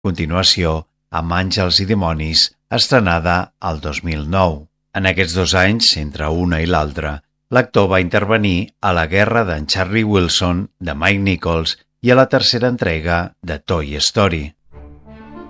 continuació amb Àngels i dimonis, estrenada al 2009. En aquests 2 anys, entre una i l'altra, l'actor va intervenir a La guerra d'en Charlie Wilson, de Mike Nichols, i a la tercera entrega de Toy Story.